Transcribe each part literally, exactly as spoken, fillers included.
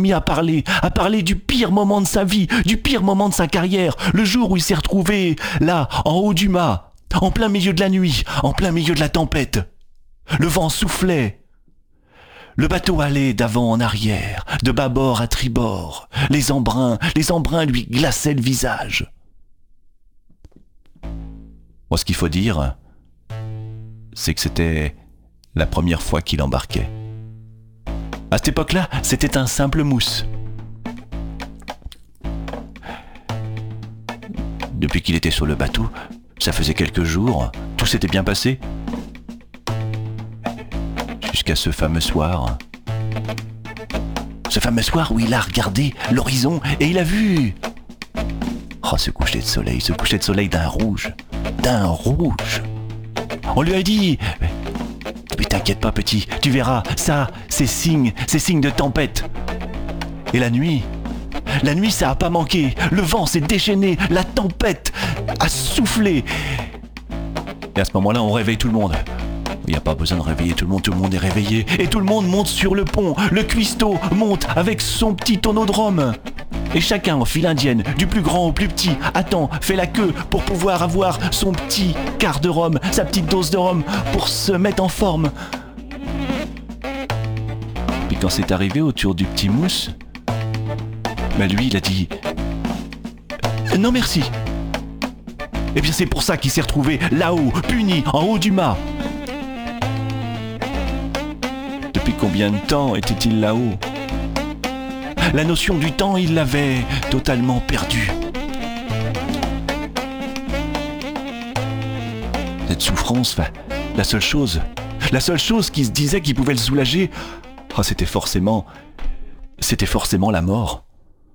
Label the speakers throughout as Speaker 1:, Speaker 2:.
Speaker 1: mis à parler, à parler du pire moment de sa vie, du pire moment de sa carrière, le jour où il s'est retrouvé là, en haut du mât, en plein milieu de la nuit, en plein milieu de la tempête. Le vent soufflait. Le bateau allait d'avant en arrière, de bâbord à tribord. Les embruns, les embruns lui glaçaient le visage. Moi, ce qu'il faut dire, c'est que c'était la première fois qu'il embarquait. À cette époque-là, c'était un simple mousse. Depuis qu'il était sur le bateau, ça faisait quelques jours, tout s'était bien passé. Jusqu'à ce fameux soir. Ce fameux soir où il a regardé l'horizon et il a vu... Oh, ce coucher de soleil, ce coucher de soleil d'un rouge, d'un rouge. On lui a dit... Mais t'inquiète pas, petit, tu verras, ça, c'est signe, c'est signe de tempête. Et la nuit, la nuit, ça a pas manqué. Le vent s'est déchaîné, la tempête a soufflé. Et à ce moment-là, on réveille tout le monde. Il n'y a pas besoin de réveiller tout le monde, tout le monde est réveillé. Et tout le monde monte sur le pont. Le cuistot monte avec son petit tonneau de rhum. Et chacun, en file indienne, du plus grand au plus petit, attend, fait la queue pour pouvoir avoir son petit quart de rhum, sa petite dose de rhum, pour se mettre en forme. Puis quand c'est arrivé autour du petit mousse, ben lui, il a dit « Non merci !» Eh bien c'est pour ça qu'il s'est retrouvé là-haut, puni, en haut du mât. Depuis combien de temps était-il là-haut ? La notion du temps, il l'avait totalement perdue. Cette souffrance, enfin, la seule chose, la seule chose qui se disait qui pouvait le soulager, oh, c'était forcément, c'était forcément la mort.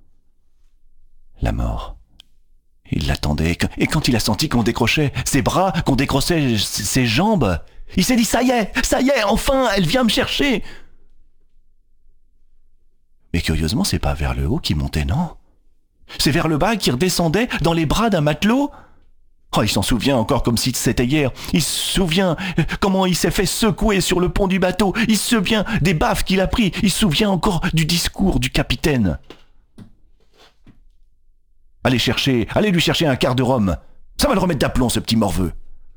Speaker 1: La mort. Il l'attendait, et quand il a senti qu'on décrochait ses bras, qu'on décrochait ses jambes, il s'est dit « Ça y est, ça y est, enfin, elle vient me chercher !» Mais curieusement, c'est pas vers le haut qu'il montait, non. C'est vers le bas qu'il redescendait dans les bras d'un matelot. Oh, il s'en souvient encore comme si c'était hier. Il se souvient comment il s'est fait secouer sur le pont du bateau. Il se souvient des baffes qu'il a pris. Il se souvient encore du discours du capitaine. Allez chercher, allez lui chercher un quart de rhum. Ça va le remettre d'aplomb, ce petit morveux.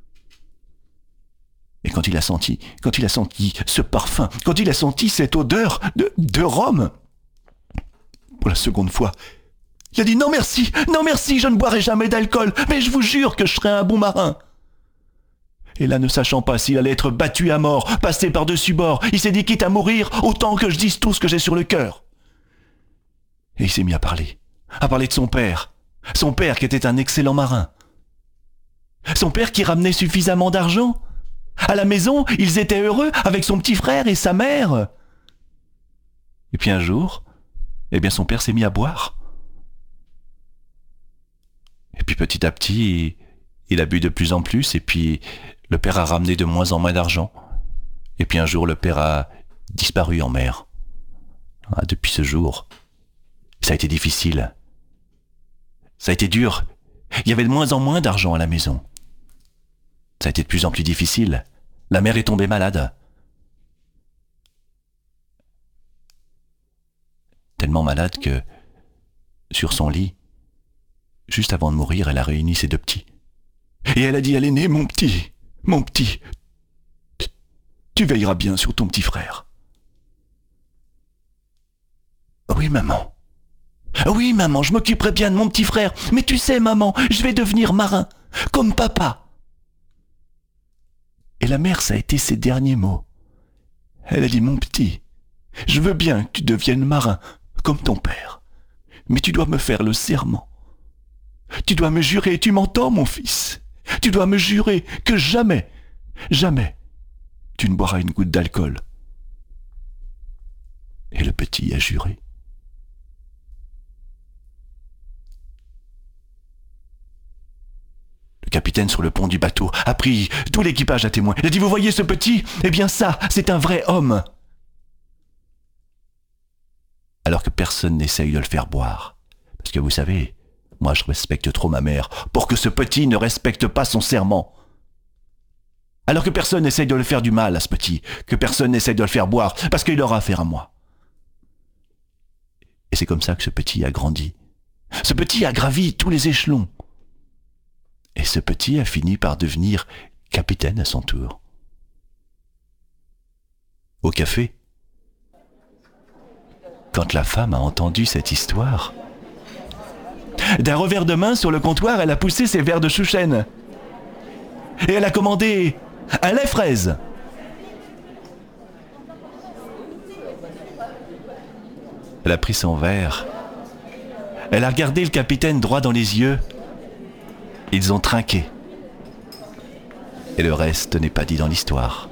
Speaker 1: Et quand il a senti, quand il a senti ce parfum, quand il a senti cette odeur de, de rhum, pour la seconde fois, il a dit « Non merci, non merci, je ne boirai jamais d'alcool, mais je vous jure que je serai un bon marin. » Et là, ne sachant pas s'il allait être battu à mort, passé par-dessus bord, il s'est dit quitte à mourir, autant que je dise tout ce que j'ai sur le cœur. Et il s'est mis à parler, à parler de son père, son père qui était un excellent marin. Son père qui ramenait suffisamment d'argent. À la maison, ils étaient heureux avec son petit frère et sa mère. Et puis un jour, eh bien son père s'est mis à boire. Et puis petit à petit, il a bu de plus en plus, et puis le père a ramené de moins en moins d'argent. Et puis un jour, le père a disparu en mer. Ah, depuis ce jour, ça a été difficile. Ça a été dur. Il y avait de moins en moins d'argent à la maison. Ça a été de plus en plus difficile. La mère est tombée malade. Tellement malade que, sur son lit, juste avant de mourir, elle a réuni ses deux petits. Et elle a dit à l'aîné, mon petit, mon petit, tu veilleras bien sur ton petit frère. Oui, maman. Oui, maman, je m'occuperai bien de mon petit frère. Mais tu sais, maman, je vais devenir marin, comme papa. Et la mère, ça a été ses derniers mots. Elle a dit, mon petit, je veux bien que tu deviennes marin, comme ton père. Mais tu dois me faire le serment. Tu dois me jurer, tu m'entends, mon fils? Tu dois me jurer que jamais, jamais, tu ne boiras une goutte d'alcool. Et le petit a juré. Le capitaine sur le pont du bateau a pris tout l'équipage à témoin. Il a dit, vous voyez ce petit? Eh bien ça, c'est un vrai homme. Alors que personne n'essaye de le faire boire. Parce que vous savez, moi je respecte trop ma mère pour que ce petit ne respecte pas son serment. Alors que personne n'essaye de le faire du mal à ce petit, que personne n'essaye de le faire boire, parce qu'il aura affaire à moi. c'est comme ça que ce petit a grandi. Ce petit a gravi tous les échelons. Et ce petit a fini par devenir capitaine à son tour. Au café, quand la femme a entendu cette histoire, d'un revers de main sur le comptoir, elle a poussé ses verres de chouchen. Et elle a commandé un lait fraise. Elle a pris son verre. Elle a regardé le capitaine droit dans les yeux. Ils ont trinqué. Et le reste n'est pas dit dans l'histoire.